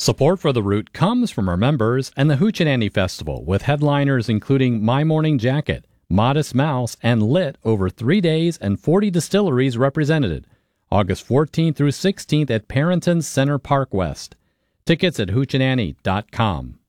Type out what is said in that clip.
Support for The Root comes from our members and the Hoochie Festival, with headliners including My Morning Jacket, Modest Mouse, and Lit over 3 days and 40 distilleries represented. August 14th through 16th at Parrington's Center Park West. Tickets at hoochieandannie.com.